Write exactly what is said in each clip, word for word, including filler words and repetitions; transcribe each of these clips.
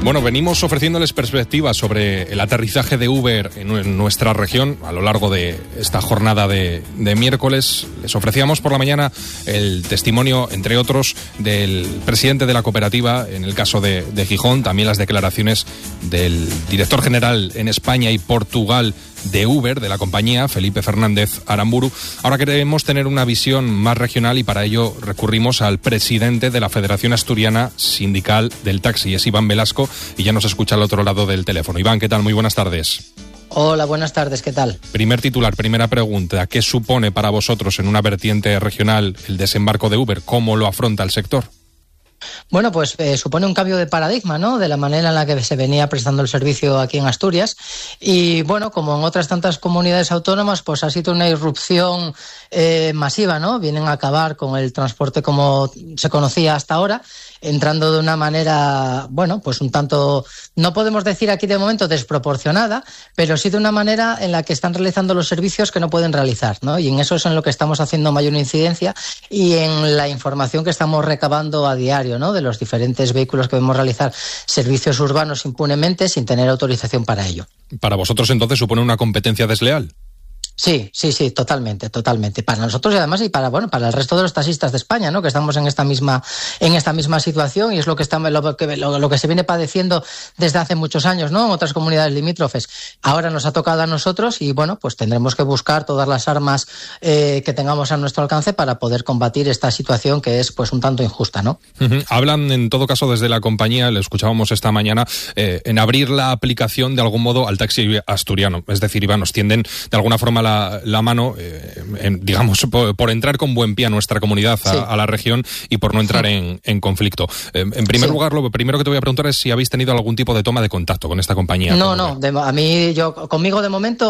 Bueno, venimos ofreciéndoles perspectivas sobre el aterrizaje de Uber en nuestra región a lo largo de esta jornada de, de miércoles. Les ofrecíamos por la mañana el testimonio, entre otros, del presidente de la cooperativa, en el caso de, de Gijón, también las declaraciones del director general en España y Portugal de Uber, de la compañía, Felipe Fernández Aramburu. Ahora queremos tener una visión más regional y para ello recurrimos al presidente de la Federación Asturiana Sindical del Taxi, es Iván Velasco, y ya nos escucha al otro lado del teléfono. Iván, ¿qué tal? Muy buenas tardes. Hola, buenas tardes, ¿qué tal? Primer titular, primera pregunta, ¿qué supone para vosotros en una vertiente regional el desembarco de Uber? ¿Cómo lo afronta el sector? Bueno, pues eh, supone un cambio de paradigma, ¿no?, de la manera en la que se venía prestando el servicio aquí en Asturias. Y bueno, como en otras tantas comunidades autónomas, pues ha sido una irrupción eh, masiva, ¿no? Vienen a acabar con el transporte como se conocía hasta ahora, entrando de una manera, bueno, pues un tanto, no podemos decir aquí de momento desproporcionada, pero sí de una manera en la que están realizando los servicios que no pueden realizar, ¿no? Y en eso es en lo que estamos haciendo mayor incidencia y en la información que estamos recabando a diario, ¿no?, de los diferentes vehículos que debemos realizar servicios urbanos impunemente sin tener autorización para ello. ¿Para vosotros entonces supone una competencia desleal? Sí, sí, sí, totalmente, totalmente. Para nosotros y además y para, bueno, para el resto de los taxistas de España, ¿no?, que estamos en esta misma, en esta misma situación, y es lo que estamos, lo que, lo, lo que se viene padeciendo desde hace muchos años, ¿no?, en otras comunidades limítrofes. Ahora nos ha tocado a nosotros y bueno, pues tendremos que buscar todas las armas eh, que tengamos a nuestro alcance para poder combatir esta situación que es pues un tanto injusta, ¿no? Uh-huh. Hablan en todo caso desde la compañía, le escuchábamos esta mañana, eh, en abrir la aplicación de algún modo al taxi asturiano. Es decir, Iván, nos tienden de alguna forma la La, la mano, eh, en, digamos, por, por entrar con buen pie a nuestra comunidad, a, sí. a la región, y por no entrar sí. en, en conflicto. Eh, en primer sí. lugar, lo primero que te voy a preguntar es si habéis tenido algún tipo de toma de contacto con esta compañía. No, no, de, a mí, yo, conmigo de momento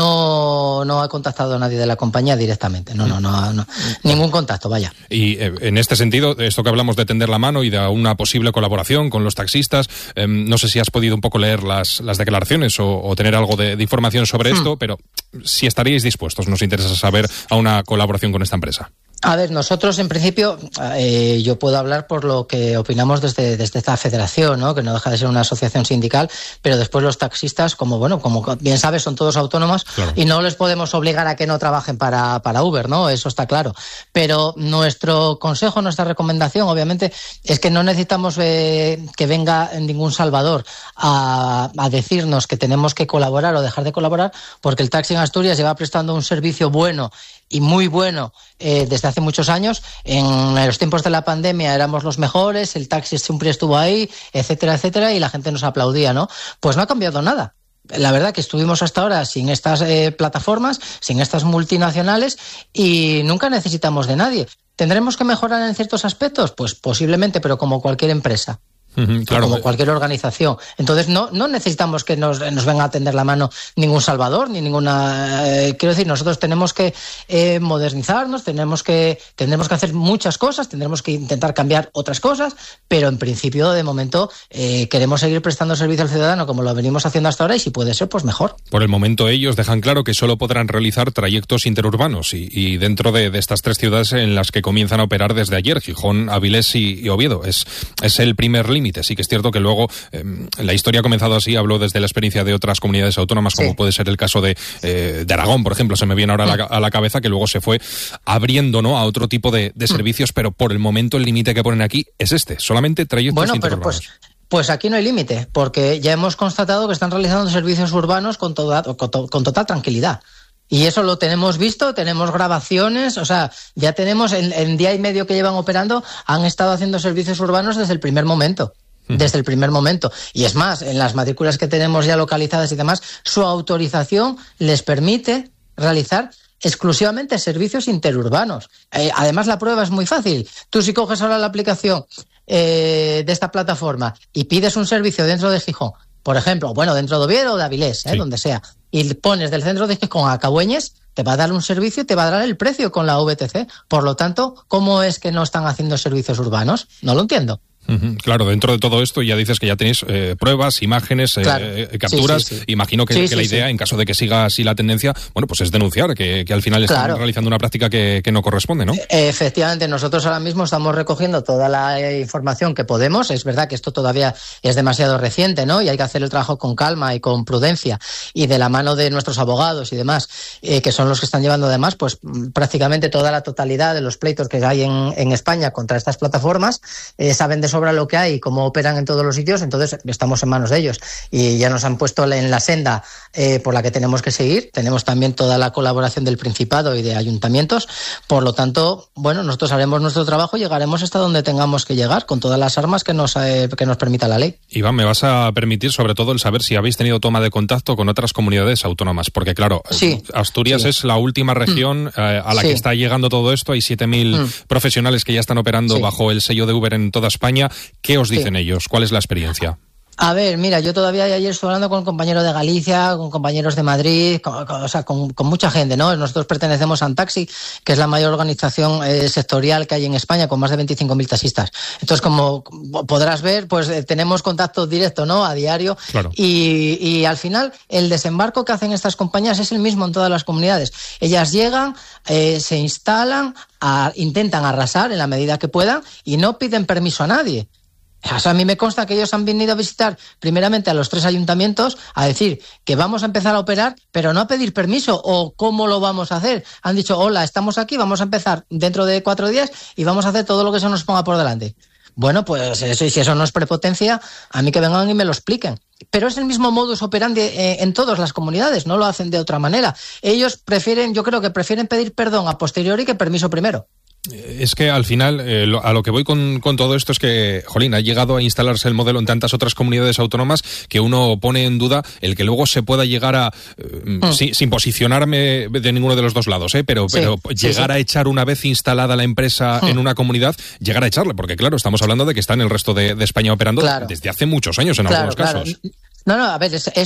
no, no ha contactado nadie de la compañía directamente. No, no, no, no ningún contacto, vaya. Y eh, en este sentido, esto que hablamos de tender la mano y de una posible colaboración con los taxistas, eh, no sé si has podido un poco leer las, las declaraciones o, o tener algo de, de información sobre hmm. esto, pero si estaríais dispuestos, nos interesa saber, a una colaboración con esta empresa. A ver, nosotros en principio, eh, yo puedo hablar por lo que opinamos desde, desde esta federación, ¿no?, que no deja de ser una asociación sindical, pero después los taxistas, como bueno, como bien sabes, son todos autónomos, claro, y no les podemos obligar a que no trabajen para, para Uber, ¿no? Eso está claro. Pero nuestro consejo, nuestra recomendación, obviamente, es que no necesitamos eh, que venga ningún salvador a, a decirnos que tenemos que colaborar o dejar de colaborar, porque el taxi en Asturias lleva prestando un servicio bueno y muy bueno eh, desde hace muchos años. En los tiempos de la pandemia éramos los mejores, el taxi siempre estuvo ahí, etcétera, etcétera, y la gente nos aplaudía, ¿no? Pues no ha cambiado nada. La verdad que estuvimos hasta ahora sin estas eh, plataformas, sin estas multinacionales, y nunca necesitamos de nadie. ¿Tendremos que mejorar en ciertos aspectos? Pues posiblemente, pero como cualquier empresa. Uh-huh, claro. Como cualquier organización. Entonces no, no necesitamos que nos, nos venga a tender la mano ningún salvador, ni ninguna... Eh, quiero decir, nosotros tenemos que eh, modernizarnos, tenemos que, tendremos que hacer muchas cosas, tendremos que intentar cambiar otras cosas, pero en principio, de momento, eh, queremos seguir prestando servicio al ciudadano como lo venimos haciendo hasta ahora, y si puede ser, pues mejor. Por el momento ellos dejan claro que solo podrán realizar trayectos interurbanos y, y dentro de, de estas tres ciudades en las que comienzan a operar desde ayer, Gijón, Avilés y, y Oviedo. Es, es el primer límite. Sí que es cierto que luego eh, la historia ha comenzado así, hablo desde la experiencia de otras comunidades autónomas, como sí. puede ser el caso de, eh, de Aragón, por ejemplo, se me viene ahora mm. a, la, a la cabeza, que luego se fue abriendo, ¿no?, a otro tipo de, de servicios, mm. pero por el momento el límite que ponen aquí es este, solamente trayectos bueno, interurbanos. Pero pues... Pues aquí no hay límite, porque ya hemos constatado que están realizando servicios urbanos con, toda, con, to, con total tranquilidad. Y eso lo tenemos visto, tenemos grabaciones, o sea, ya tenemos, en, en día y medio que llevan operando, han estado haciendo servicios urbanos desde el primer momento. Desde el primer momento. Y es más, en las matrículas que tenemos ya localizadas y demás, su autorización les permite realizar exclusivamente servicios interurbanos. Eh, además, la prueba es muy fácil. Tú, si coges ahora la aplicación eh, de esta plataforma y pides un servicio dentro de Gijón, por ejemplo, bueno, dentro de Oviedo o de Avilés, eh, sí. donde sea, y pones del centro de Gijón a Cabueñes, te va a dar un servicio y te va a dar el precio con la V T C. Por lo tanto, ¿cómo es que no están haciendo servicios urbanos? No lo entiendo. Uh-huh. Claro, dentro de todo esto ya dices que ya tenéis eh, pruebas, imágenes, claro. eh, capturas. Sí, sí, sí. Imagino que, sí, que sí, la idea, sí. en caso de que siga así la tendencia, bueno, pues es denunciar que, que al final están claro. realizando una práctica que, que no corresponde, ¿no? Efectivamente, nosotros ahora mismo estamos recogiendo toda la información que podemos. Es verdad que esto todavía es demasiado reciente, ¿no? Y hay que hacer el trabajo con calma y con prudencia y de la mano de nuestros abogados y demás, eh, que son los que están llevando además, pues prácticamente toda la totalidad de los pleitos que hay en, en España contra estas plataformas, eh, saben de sobra lo que hay y cómo operan en todos los sitios, entonces estamos en manos de ellos y ya nos han puesto en la senda eh, por la que tenemos que seguir. Tenemos también toda la colaboración del Principado y de ayuntamientos, por lo tanto, bueno, nosotros haremos nuestro trabajo y llegaremos hasta donde tengamos que llegar con todas las armas que nos, eh, que nos permita la ley. Iván, me vas a permitir sobre todo el saber si habéis tenido toma de contacto con otras comunidades autónomas, porque claro, sí, Asturias sí. es la última región mm. eh, a la sí. que está llegando todo esto. Hay siete mil mm. profesionales que ya están operando sí. bajo el sello de Uber en toda España. ¿Qué os dicen sí. ellos? ¿Cuál es la experiencia? A ver, mira, yo todavía ayer estuve hablando con compañeros de Galicia, con compañeros de Madrid, con, con, o sea, con, con mucha gente, ¿no? Nosotros pertenecemos a Antaxi, que es la mayor organización eh, sectorial que hay en España, con más de veinticinco mil taxistas. Entonces, como podrás ver, pues eh, tenemos contacto directo, ¿no? A diario. Claro. Y, y al final, el desembarco que hacen estas compañías es el mismo en todas las comunidades. Ellas llegan, eh, se instalan, a, intentan arrasar en la medida que puedan y no piden permiso a nadie. O sea, a mí me consta que ellos han venido a visitar primeramente a los tres ayuntamientos a decir que vamos a empezar a operar, pero no a pedir permiso o cómo lo vamos a hacer. Han dicho, hola, estamos aquí, vamos a empezar dentro de cuatro días y vamos a hacer todo lo que se nos ponga por delante. Bueno, pues eso, y si eso no es prepotencia, a mí que vengan y me lo expliquen. Pero es el mismo modus operandi eh, en todas las comunidades, no lo hacen de otra manera. Ellos prefieren, yo creo que prefieren pedir perdón a posteriori que permiso primero. Es que al final, eh, lo, a lo que voy con, con todo esto es que, jolín, ha llegado a instalarse el modelo en tantas otras comunidades autónomas que uno pone en duda el que luego se pueda llegar a, eh, mm. sin, sin posicionarme de ninguno de los dos lados, ¿eh? pero, sí, pero sí, llegar sí. a echar una vez instalada la empresa mm. en una comunidad, llegar a echarle, porque claro, estamos hablando de que está en el resto de, de España operando claro. desde hace muchos años en claro, algunos claro. casos. No, no, a ver, es,